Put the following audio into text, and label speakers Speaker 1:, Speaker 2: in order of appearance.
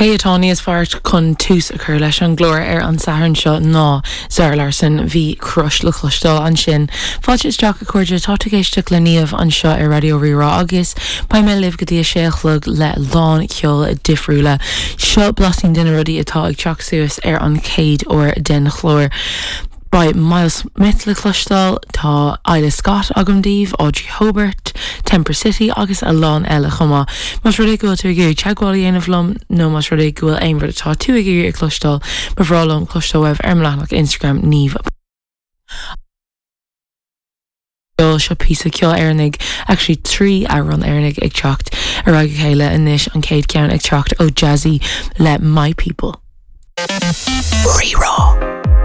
Speaker 1: Cé atá níos fart chun tús a chur leis an glóir ar an sahairn seo ná Zara Larsson bhí crus le chlostal an sin. Fáilte isteach a chuirde tá géisteach le níomh an seo ar Radio Rirá agus ba mé libh go dtí séachlug le lán ceol difriúla. Seo blasting duine rudí atá ag teach suas ar an céad ó den chlór. By Miles Smith le clostal, tá Isla Scott agamdíh, Audrey Hobart, Temper City agus a lán eile chuma. Mas rudé gohfuil tú gur teagháil dhéanamh lom, nó mas rudé gohfuil aimhar atá tú ag gur clostal, ba bhrálum clostal webh ar mleanach Instagram níomh. Seo písa ceol airnig, actually 3 airrun airnig ag teacht ar aga chéile inis an céad ceann ag teacht ó Jazzy le My People.
Speaker 2: Rirá.